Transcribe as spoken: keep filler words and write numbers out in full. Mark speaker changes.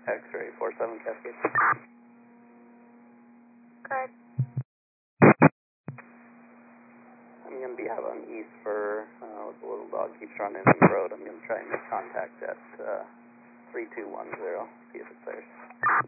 Speaker 1: X-ray, four seven Cascade.
Speaker 2: Good.
Speaker 1: I'm going to be out on East Fur. Uh, the little dog keeps running in the road. I'm going to try and make contact at uh, three two one zero, see if it's there.